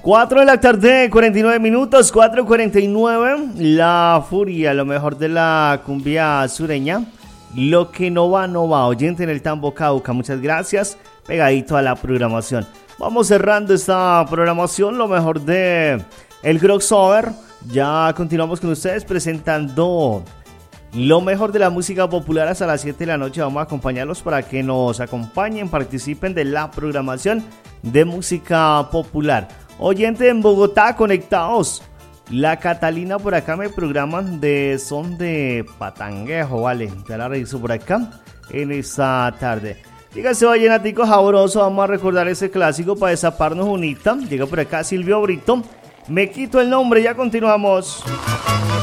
4 de la tarde, 49 minutos, 4:49. La furia, lo mejor de la cumbia sureña. Lo que no va, no va. Oyente en el Tambo Cauca, muchas gracias. Pegadito a la programación. Vamos cerrando esta programación, lo mejor de el crossover. Ya continuamos con ustedes presentando lo mejor de la música popular hasta las 7 de la noche. Vamos a acompañarlos para que nos acompañen, participen de la programación de música popular. Oyente en Bogotá, conectados. La Catalina por acá me programan de son de Patanguejo, vale. Ya la reviso por acá en esta tarde. Dígase, vallenatico sabroso, vamos a recordar ese clásico para desaparnos unita. Llega por acá Silvio Brito. Me quito el nombre, ya continuamos.